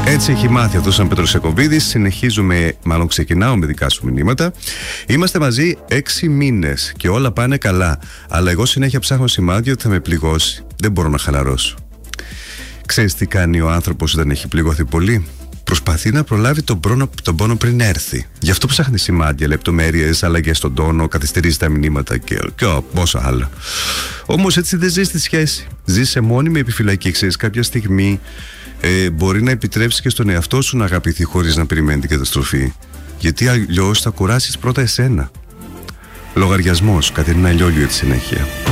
Έτσι έχει μάθει αυτός ο Πετροσιακοβίδης. Συνεχίζουμε, μάλλον ξεκινάω με δικά σου μηνύματα. Είμαστε μαζί 6 μήνες και όλα πάνε καλά. Αλλά εγώ συνέχεια ψάχνω σημάδια ότι θα με πληγώσει. Δεν μπορώ να χαλαρώσω. Ξέρεις τι κάνει ο άνθρωπος όταν έχει πληγωθεί πολύ? Προσπαθεί να προλάβει τον πόνο πριν έρθει. Γι' αυτό ψάχνει σημάδια, λεπτομέρειες, αλλαγές στον τόνο, καθυστερίζει τα μηνύματα και πόσα άλλα. Όμως έτσι δεν ζεις τη σχέση. Ζεις σε μόνιμη επιφυλακή. Ξέρεις, κάποια στιγμή μπορεί να επιτρέψει και στον εαυτό σου να αγαπηθεί χωρίς να περιμένει την καταστροφή. Γιατί αλλιώς θα κουράσεις πρώτα εσένα. Λογαριασμός, Κατερίνα Λιόλιου, τη συνέχεια.